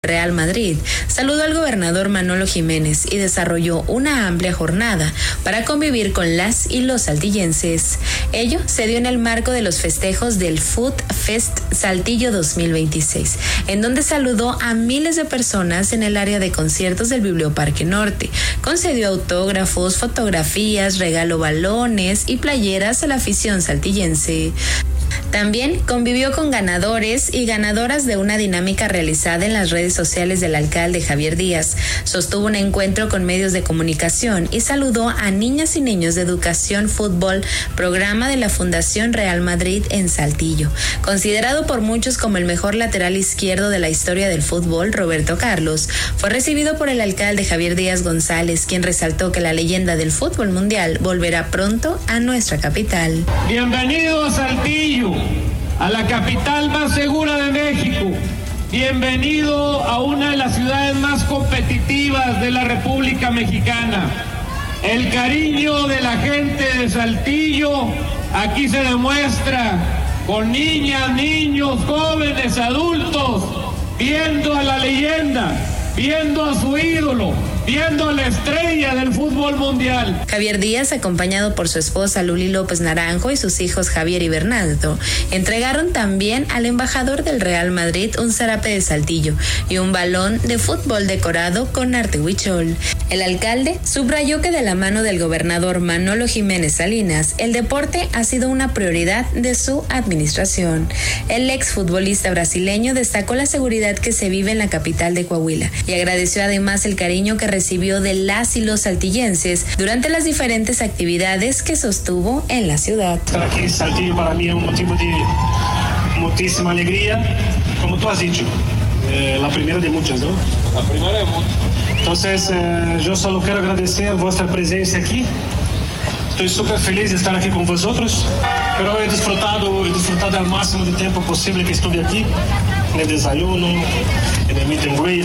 Real Madrid, saludó al gobernador Manolo Jiménez y desarrolló una amplia jornada para convivir con las y los saltillenses. Ello se dio en el marco de los festejos del Food Fest Saltillo 2026, en donde saludó a miles de personas en el área de conciertos del Biblioparque Norte. Concedió autógrafos, fotografías, regaló balones y playeras a la afición saltillense. También convivió con ganadores y ganadoras de una dinámica realizada en las redes sociales del alcalde Javier Díaz. Sostuvo un encuentro con medios de comunicación y saludó a niñas y niños de educación fútbol, programa de la Fundación Real Madrid en Saltillo. Considerado por muchos como el mejor lateral izquierdo de la historia del fútbol, Roberto Carlos fue recibido por el alcalde Javier Díaz González, quien resaltó que la leyenda del fútbol mundial volverá pronto a nuestra capital. Bienvenido a Saltillo, a la capital más segura de México. Bienvenido a una de las ciudades más competitivas de la República Mexicana. El cariño de la gente de Saltillo aquí se demuestra con niñas, niños, jóvenes, adultos, viendo a la leyenda, viendo a su ídolo, viendo a la estrella del fútbol mundial. Javier Díaz, acompañado por su esposa Luli López Naranjo y sus hijos Javier y Bernardo, entregaron también al embajador del Real Madrid un zarape de Saltillo y un balón de fútbol decorado con arte huichol. El alcalde subrayó que de la mano del gobernador Manolo Jiménez Salinas, el deporte ha sido una prioridad de su administración. El exfutbolista brasileño destacó la seguridad que se vive en la capital de Coahuila y agradeció además el cariño que recibió de las y los saltillenses durante las diferentes actividades que sostuvo en la ciudad. Estar aquí en Saltillo para mí es un motivo de muchísima alegría, como tú has dicho, la primera de muchas, ¿no? La primera de muchas. Entonces, yo solo quiero agradecer vuestra presencia aquí. Estoy súper feliz de estar aquí con vosotros, pero he disfrutado al máximo de tiempo posible que estuve aquí, en el desayuno, en el meet and greet,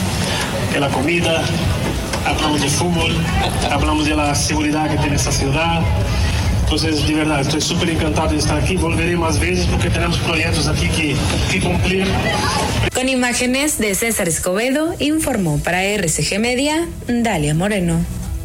en la comida. Hablamos de fútbol, hablamos de la seguridad que tiene esta ciudad. Entonces, de verdad, estoy súper encantado de estar aquí. Volveré más veces porque tenemos proyectos aquí que cumplir. Con imágenes de César Escobedo, informó para RCG Media, Dalia Moreno.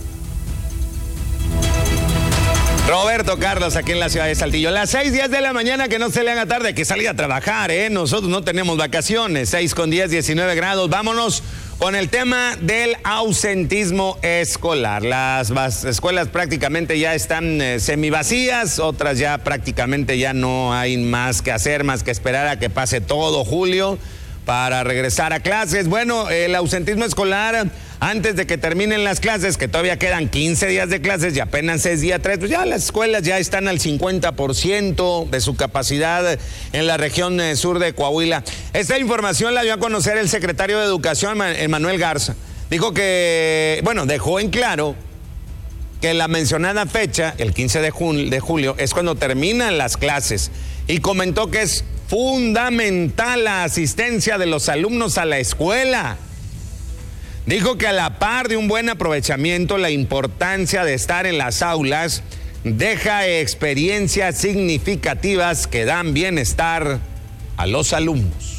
Roberto Carlos, aquí en la ciudad de Saltillo. Las 6:10 de la mañana, que no se le haga tarde, que salir a trabajar, ¿eh? Nosotros no tenemos vacaciones. 6:10, 19 grados. Vámonos con el tema del ausentismo escolar. Las escuelas prácticamente ya están semivacías, otras ya prácticamente ya no hay más que hacer, más que esperar a que pase todo julio para regresar a clases. Bueno, el ausentismo escolar, antes de que terminen las clases, que todavía quedan 15 días de clases y apenas es día 3, pues ya las escuelas ya están al 50% de su capacidad en la región sur de Coahuila. Esta información la dio a conocer el secretario de Educación, Emanuel Garza. Dijo que, bueno, dejó en claro que la mencionada fecha, el 15 de julio, es cuando terminan las clases, y comentó que es fundamental la asistencia de los alumnos a la escuela. Dijo que a la par de un buen aprovechamiento, la importancia de estar en las aulas deja experiencias significativas que dan bienestar a los alumnos.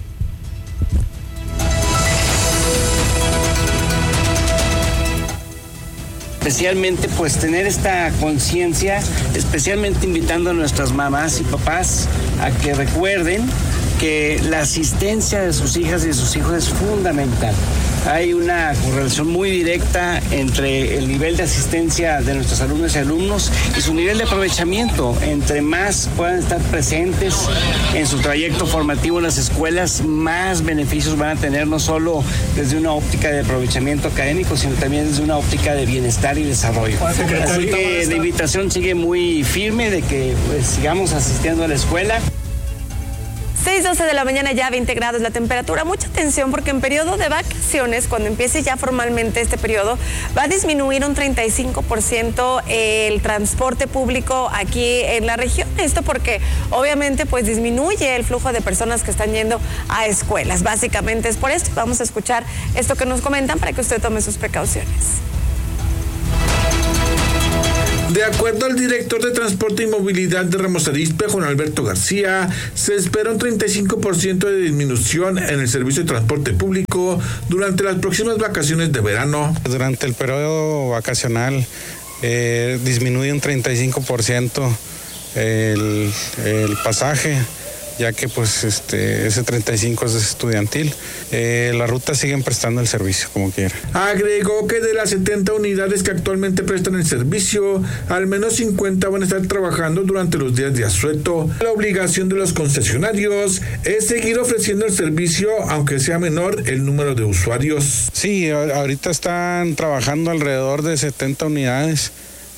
Especialmente pues tener esta conciencia, especialmente invitando a nuestras mamás y papás a que recuerden que la asistencia de sus hijas y de sus hijos es fundamental. Hay una correlación muy directa entre el nivel de asistencia de nuestros alumnos y alumnos y su nivel de aprovechamiento. Entre más puedan estar presentes en su trayecto formativo en las escuelas, más beneficios van a tener, no solo desde una óptica de aprovechamiento académico, sino también desde una óptica de bienestar y desarrollo. Así que la invitación sigue muy firme de que pues, sigamos asistiendo a la escuela. 6:12 de la mañana, ya 20 grados la temperatura. Mucha atención porque en periodo de vacaciones, cuando empiece ya formalmente este periodo, va a disminuir un 35% el transporte público aquí en la región. Esto porque obviamente pues disminuye el flujo de personas que están yendo a escuelas. Básicamente es por esto. Vamos a escuchar esto que nos comentan para que usted tome sus precauciones. De acuerdo al director de Transporte y Movilidad de Ramos Arizpe, Juan Alberto García, se espera un 35% de disminución en el servicio de transporte público durante las próximas vacaciones de verano. Durante el periodo vacacional disminuye un 35% el pasaje, ya que pues ese 35 es estudiantil. Las rutas siguen prestando el servicio como quiera. Agregó que de las 70 unidades que actualmente prestan el servicio, al menos 50 van a estar trabajando durante los días de asueto. La obligación de los concesionarios es seguir ofreciendo el servicio, aunque sea menor el número de usuarios. Sí, ahorita están trabajando alrededor de 70 unidades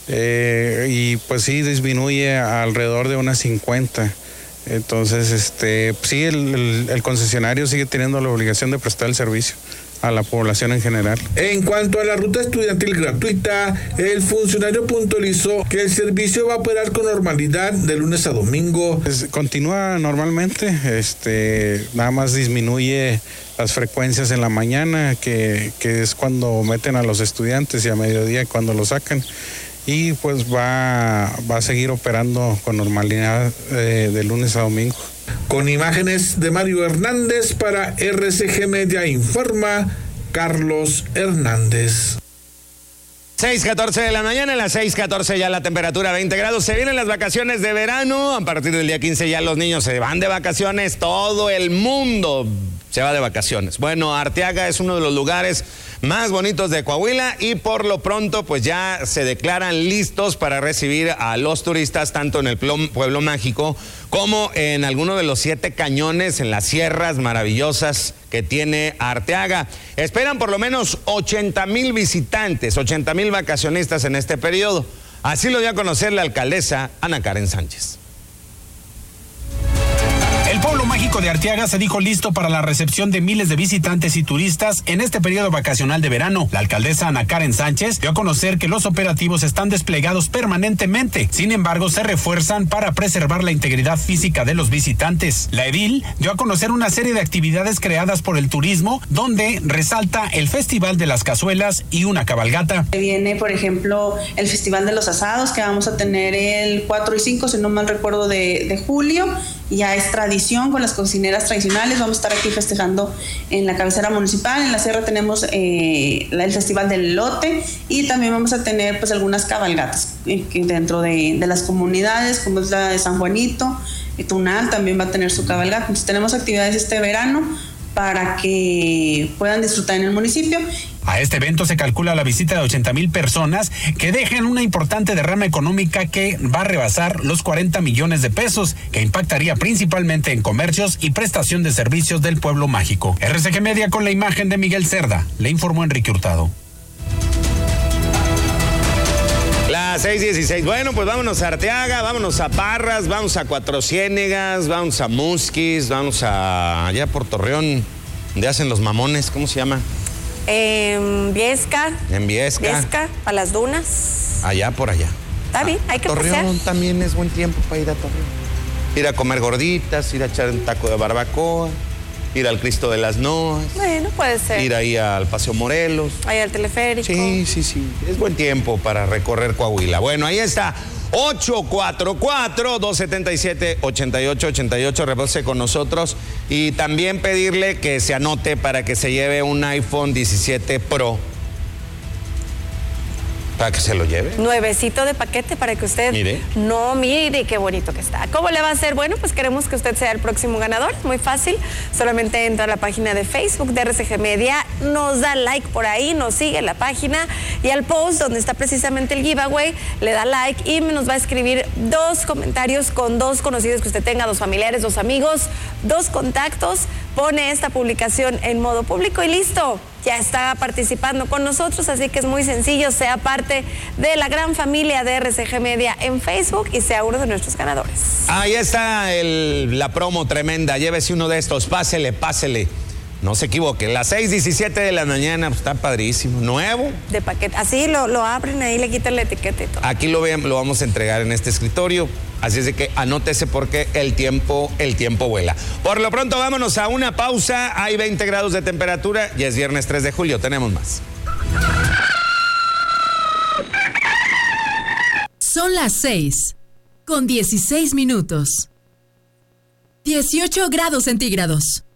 y pues sí disminuye alrededor de unas 50. Entonces, sí, el concesionario sigue teniendo la obligación de prestar el servicio a la población en general. En cuanto a la ruta estudiantil gratuita, el funcionario puntualizó que el servicio va a operar con normalidad de lunes a domingo. Continúa normalmente, nada más disminuye las frecuencias en la mañana, que es cuando meten a los estudiantes, y a mediodía cuando lo sacan. Y pues va a seguir operando con normalidad de lunes a domingo. Con imágenes de Mario Hernández para RCG Media informa Carlos Hernández. 6:14 de la mañana, en las 6:14 ya la temperatura 20 grados. Se vienen las vacaciones de verano. A partir del día 15 ya los niños se van de vacaciones. Todo el mundo se va de vacaciones. Bueno, Arteaga es uno de los lugares más bonitos de Coahuila y por lo pronto pues ya se declaran listos para recibir a los turistas tanto en el Pueblo Mágico como en alguno de los 7 cañones, en las sierras maravillosas que tiene Arteaga. Esperan por lo menos 80,000 visitantes, 80,000 vacacionistas en este periodo. Así lo dio a conocer la alcaldesa Ana Karen Sánchez. El pueblo mágico de Arteaga se dijo listo para la recepción de miles de visitantes y turistas en este periodo vacacional de verano. La alcaldesa Ana Karen Sánchez dio a conocer que los operativos están desplegados permanentemente. Sin embargo, se refuerzan para preservar la integridad física de los visitantes. La edil dio a conocer una serie de actividades creadas por el turismo, donde resalta el Festival de las Cazuelas y una cabalgata. Viene, por ejemplo, el Festival de los Asados, que vamos a tener el 4 y 5, si no mal recuerdo, de julio. Ya es tradición con las cocineras tradicionales. Vamos a estar aquí festejando en la cabecera municipal. En la sierra tenemos el Festival del Elote y también vamos a tener pues algunas cabalgatas dentro de las comunidades, como es la de San Juanito. Tunal también va a tener su cabalgata. Entonces tenemos actividades este verano para que puedan disfrutar en el municipio. A este evento se calcula la visita de 80,000 personas que dejan una importante derrama económica que va a rebasar los 40 millones de pesos, que impactaría principalmente en comercios y prestación de servicios del pueblo mágico. RCG Media con la imagen de Miguel Cerda, le informó Enrique Hurtado. Las 6:16. Bueno, pues vámonos a Arteaga, vámonos a Parras, vamos a Cuatro Ciénegas, vamos a Musquis, vamos a allá por Torreón, donde hacen los mamones, ¿cómo se llama? Viesca. En Viesca. Viesca, a las dunas. Allá por allá. Está bien, hay que Torreón pasear. también es buen tiempo para ir a Torreón. Ir a comer gorditas, ir a echar un taco de barbacoa, ir al Cristo de las Noas. Bueno, puede ser. Ir ahí al Paseo Morelos. Ahí al teleférico. Sí. Es buen tiempo para recorrer Coahuila. Bueno, ahí está. 844-277-8888. Repose con nosotros. Y también pedirle que se anote para que se lleve un iPhone 17 Pro. Para que se lo lleve. Nuevecito de paquete para que usted mire qué bonito que está. ¿Cómo le va a hacer? Bueno, pues queremos que usted sea el próximo ganador. Es muy fácil. Solamente entra a la página de Facebook de RCG Media, nos da like por ahí, nos sigue en la página y al post donde está precisamente el giveaway, le da like y nos va a escribir 2 comentarios con 2 conocidos que usted tenga, 2 familiares, 2 amigos, 2 contactos. Pone esta publicación en modo público y listo. Ya está participando con nosotros, así que es muy sencillo, sea parte de la gran familia de RCG Media en Facebook y sea uno de nuestros ganadores. Ahí está la promo tremenda, llévese uno de estos, pásele. No se equivoque, las 6:17 de la mañana, pues está padrísimo, nuevo. De paquete, así lo abren ahí, le quitan la etiqueta y todo. Aquí lo vamos a entregar en este escritorio, así es de que anótese porque el tiempo vuela. Por lo pronto vámonos a una pausa, hay 20 grados de temperatura y es viernes 3 de julio, tenemos más. Son las 6:16. 18 grados centígrados.